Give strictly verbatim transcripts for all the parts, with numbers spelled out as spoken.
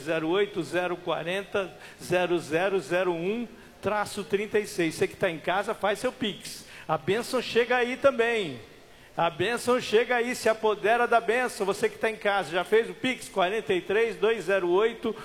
zero oito zero quatro zero zero zero um traço trinta e seis. Você que está em casa, faz seu Pix. A bênção chega aí também. A bênção chega aí, se apodera da bênção. Você que está em casa, já fez o Pix? quarenta e três, duzentos e oito,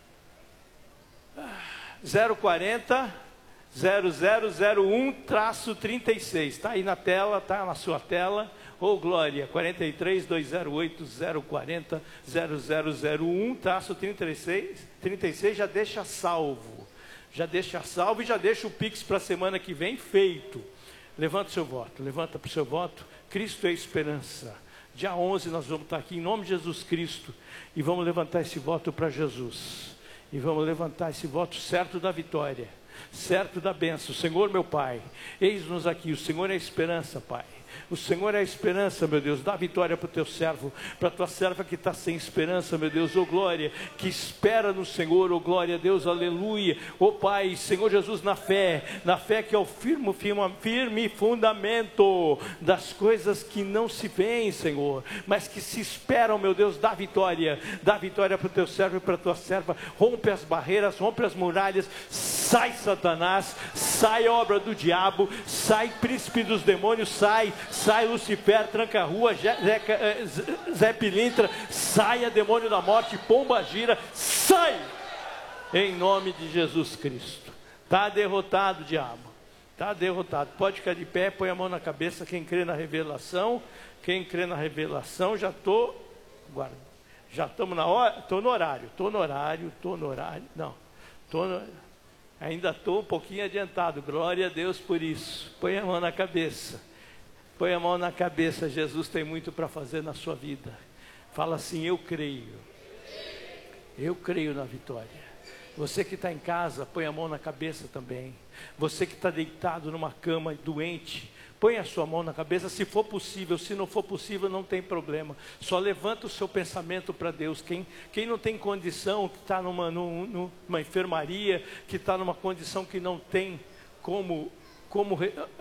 zero quatro zero zero zero um traço trinta e seis. Está aí na tela, está na sua tela. Ô, oh, glória, quarenta e três, duzentos e oito, zero quatro zero zero zero um traço trinta e seis, trinta e seis, já deixa salvo. Já deixa salvo e já deixa o Pix para a semana que vem feito. Levanta o seu voto, levanta para o seu voto. Cristo é esperança. Dia onze nós vamos estar aqui em nome de Jesus Cristo e vamos levantar esse voto para Jesus. E vamos levantar esse voto certo da vitória, certo da bênção. Senhor meu Pai, eis-nos aqui, o Senhor é a esperança, Pai. O Senhor é a esperança, meu Deus. Dá vitória para o teu servo, para a tua serva que está sem esperança, meu Deus. Ô glória, que espera no Senhor. Ô glória a Deus, aleluia. Ô Pai, Senhor Jesus, na fé, na fé que é o firme, firme, firme fundamento das coisas que não se veem, Senhor, mas que se esperam, meu Deus. Dá vitória, dá vitória para o teu servo e para a tua serva. Rompe as barreiras, rompe as muralhas. Sai Satanás, sai obra do diabo, sai príncipe dos demônios, sai, sai Lucifer, tranca a rua, Zé, Zé Pilintra, saia demônio da morte, pomba gira, sai, em nome de Jesus Cristo. Está derrotado o diabo, está derrotado. Pode ficar de pé, põe a mão na cabeça, quem crê na revelação, quem crê na revelação, já estou, guarda, já estamos na hora, estou no horário, estou no horário, estou no horário, não, estou no ainda estou um pouquinho adiantado, glória a Deus por isso. Põe a mão na cabeça, põe a mão na cabeça, Jesus tem muito para fazer na sua vida. Fala assim, eu creio, eu creio na vitória. Você que está em casa, põe a mão na cabeça também. Você que está deitado numa cama doente, põe a sua mão na cabeça, se for possível. Se não for possível, não tem problema. Só levanta o seu pensamento para Deus. Quem, quem não tem condição, que está numa, numa, numa enfermaria, que está numa condição que não tem como, como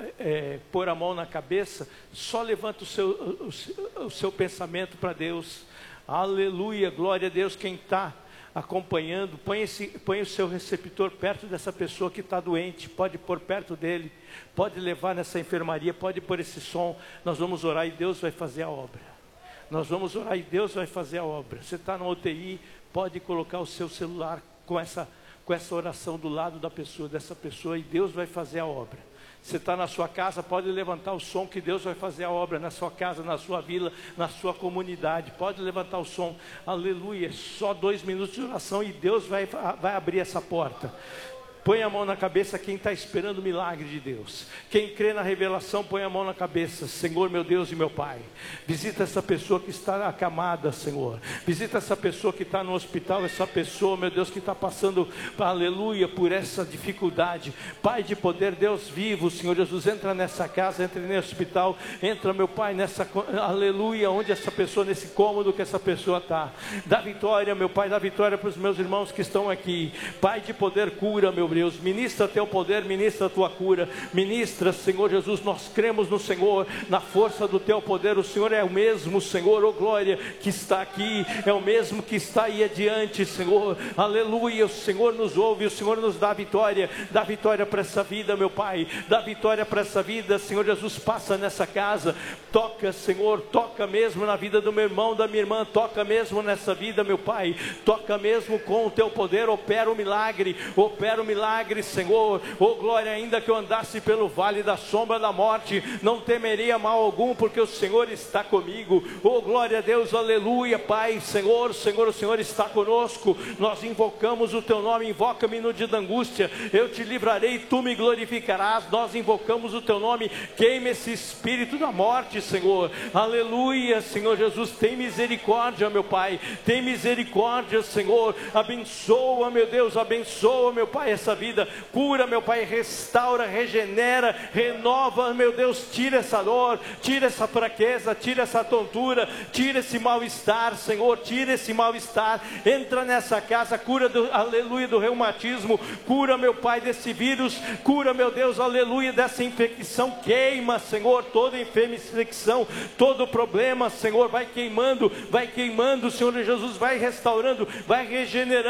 é, pôr a mão na cabeça, só levanta o seu, o, o seu pensamento para Deus. Aleluia, glória a Deus. Quem está acompanhando, põe, esse, põe o seu receptor perto dessa pessoa que está doente, pode pôr perto dele, pode levar nessa enfermaria, pode pôr esse som. Nós vamos orar e Deus vai fazer a obra. Nós vamos orar e Deus vai fazer a obra. Você está na U T I, pode colocar o seu celular com essa, com essa oração do lado da pessoa, dessa pessoa, e Deus vai fazer a obra. Você está na sua casa, pode levantar o som que Deus vai fazer a obra na sua casa, na sua vila, na sua comunidade. Pode levantar o som, aleluia. Só dois minutos de oração e Deus vai, vai abrir essa porta. Põe a mão na cabeça quem está esperando o milagre de Deus. Quem crê na revelação, põe a mão na cabeça. Senhor, meu Deus e meu Pai, visita essa pessoa que está acamada, Senhor. Visita essa pessoa que está no hospital, essa pessoa, meu Deus, que está passando, aleluia, por essa dificuldade. Pai de poder, Deus vivo, Senhor Jesus, entra nessa casa, entra nesse hospital, entra, meu Pai, nessa, aleluia, onde essa pessoa, nesse cômodo que essa pessoa está. Dá vitória, meu Pai, dá vitória para os meus irmãos que estão aqui. Pai de poder, cura, meu Deus, ministra teu poder, ministra a tua cura, ministra, Senhor Jesus. Nós cremos no Senhor, na força do teu poder. O Senhor é o mesmo, Senhor, oh glória, que está aqui, é o mesmo que está aí adiante, Senhor, aleluia. O Senhor nos ouve, o Senhor nos dá vitória, dá vitória para essa vida, meu Pai, dá vitória para essa vida, Senhor Jesus. Passa nessa casa, toca, Senhor, toca mesmo na vida do meu irmão, da minha irmã, toca mesmo nessa vida, meu Pai, toca mesmo com o teu poder, opera o milagre, opera o milagre. Milagre, Senhor, oh glória, ainda que eu andasse pelo vale da sombra da morte, não temeria mal algum, porque o Senhor está comigo. Oh glória a Deus, aleluia. Pai, Senhor, Senhor, o Senhor está conosco. Nós invocamos o teu nome, invoca-me no dia da angústia, eu te livrarei, tu me glorificarás. Nós invocamos o teu nome, queime esse espírito da morte, Senhor, aleluia. Senhor Jesus, tem misericórdia, meu Pai, tem misericórdia, Senhor, abençoa, meu Deus, abençoa, meu Pai, essa vida, cura, meu Pai, restaura, regenera, renova, meu Deus. Tira essa dor, tira essa fraqueza, tira essa tontura, tira esse mal-estar, Senhor, tira esse mal-estar. Entra nessa casa, cura do, aleluia, do reumatismo, cura, meu Pai, desse vírus, cura, meu Deus, aleluia, dessa infecção. Queima, Senhor, toda infecção, todo problema, Senhor, vai queimando, vai queimando, Senhor Jesus, vai restaurando, vai regenerando.